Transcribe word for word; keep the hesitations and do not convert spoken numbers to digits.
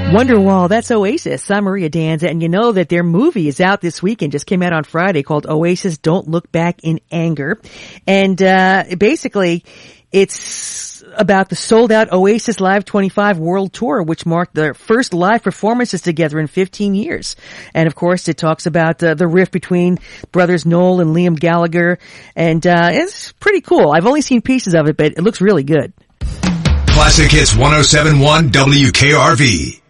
Wonderwall, that's Oasis. I'm Maria Danza, and you know that their movie is out this weekend, just came out on Friday, called Oasis Don't Look Back in Anger. And uh basically, it's about the sold-out Oasis Live twenty-five World Tour, which marked their first live performances together in fifteen years. And of course, it talks about uh, the rift between brothers Noel and Liam Gallagher, and uh it's pretty cool. I've only seen pieces of it, but it looks really good. Classic Hits one oh seven point one W K R V.